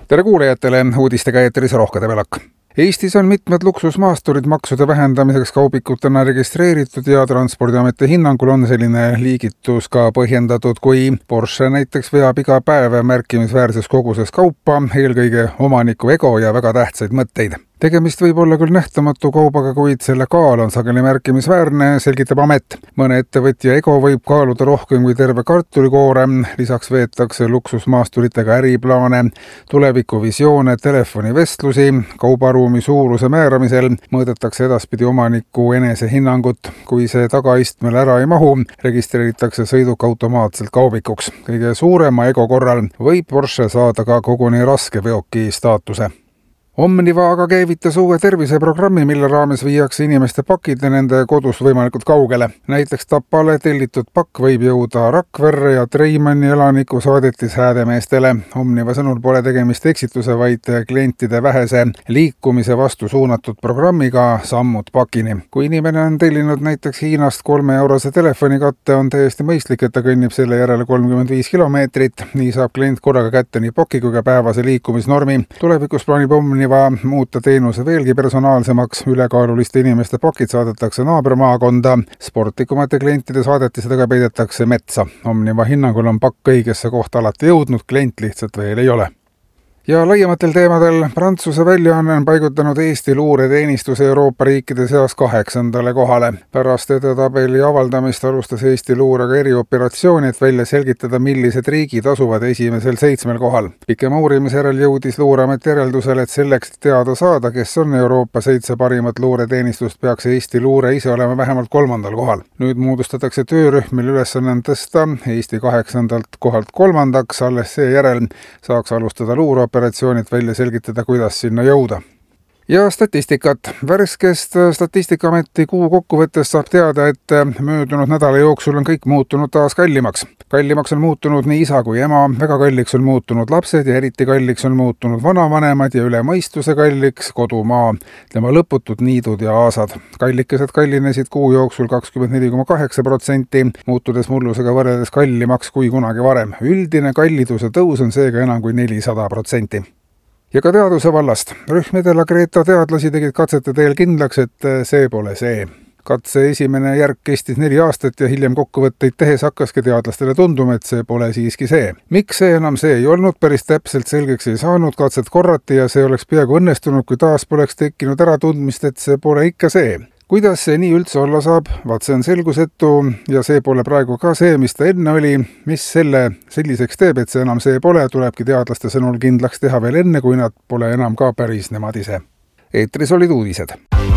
Tere kuulajatele, uudistega eetris Rohke Debelak. Eestis on mitmed luksusmaasturid maksude vähendamiseks kaubikutena registreeritud ja Transpordiameti hinnangul on selline liigitus ka põhjendatud, kui Porsche näiteks veab iga päev märkimisväärses koguses kaupa, eelkõige omaniku ego ja väga tähtsaid mõtteid. Tegemist võib olla küll nähtamatu kaubaga, kuid selle kaal on sageli märkimisväärne, selgitab amet. Mõne ettevõtja ego võib kaaluda rohkem kui terve kartulikoore, lisaks veetakse luksusmaasturitega äriplaane, tulevikuvisioone, telefonivestlusi, kaubaruumi suuruse määramisel mõõdetakse edaspidi omaniku enesehinnangut. Kui see tagaistmel ära ei mahu, registreeritakse sõiduk automaatselt kaubikuks. Kõige suurema ego korral võib Porsche saada ka koguni raske veoki staatuse. Omniva aga käivitas uue terviseprogrammi, mille raames viiakse inimeste pakid ja nende kodust võimalikult kaugele. Näiteks Tapale tellitud pakk võib jõuda Rakverre ja Treimanni elaniku saadetis Häädemeestele. Omniva sõnul pole tegemist eksituse, vaid klientide vähese liikumise vastu suunatud programmiga sammud pakini. Kui inimene on tellinud näiteks Hiinast 3-eurose telefonikatte, on täiesti mõistlik, et ta kõnnib selle järele 35 kilomeetrit. Nii saab klient korraga kätte nii paki kui ka päevase liikumisnormi. Tulevikus plaanib Omniva muuta teenuse veelgi personaalsemaks, ülekaaluliste inimeste pakid saadetakse naabermaakonda, sportlikumate klientide saadetised aga peidetakse metsa. Omniva hinnangul on pakk õigesse kohta alati jõudnud, klient lihtsalt veel ei ole. Ja laiematel teemadel Prantsuse väljaanne on paigutanud Eesti luureteenistuse Euroopa riikide seas 8. kohale. Pärast edetabeli avaldamist alustas Eesti luurega erioperatsiooni, et välja selgitada, millised riigid asuvad esimesel 7 kohal. Pikema uurimise järel jõudis Luureamet järeldusel, et selleks teada saada, kes on Euroopa 7 parimat luureteenistust, peaks Eesti luure ise olema vähemalt 3. kohal. Nüüd moodustatakse töörühm, mille ülesanne on tõsta Eesti 8. kohalt 3. alles seejärel saaks alustada luureoperatsioonid välja selgitada, kuidas sinna jõuda. Ja statistikat. Värskest Statistikaameti kuu kokkuvõttes saab teada, et möödunud nädala jooksul on kõik muutunud taas kallimaks. Kallimaks on muutunud nii isa kui ema, väga kalliks on muutunud lapsed ja eriti kalliks on muutunud vanavanemad ja üle mõistuse kalliks kodumaa, tema lõputud niidud ja aasad. Kallikesed kallinesid kuu jooksul 24,8%, muutudes mullusega võrreldes kallimaks kui kunagi varem. Üldine kalliduse tõus on seega enam kui 400%. Ja ka teaduse vallast. Rühmedel Greta teadlasi tegid katsete teel kindlaks, et see pole see. Katse esimene järg kestis 4 aastat ja hiljem kokkuvõtteid tehes hakkaski teadlastele tunduma, et see pole siiski see. Miks see enam see ei olnud, päris täpselt selgeks ei saanud, katset korrati ja see oleks peaaegu õnnestunud, kui taas poleks tekkinud äratundmist, et see pole ikka see. Kuidas see nii üldse olla saab? Vaat see on selgusetu ja see pole praegu ka see, mis ta enne oli. Mis selle selliseks teeb, et see enam see pole, tulebki teadlaste sõnul kindlaks teha veel enne, kui nad pole enam ka päris nemad ise. Eetris olid uudised.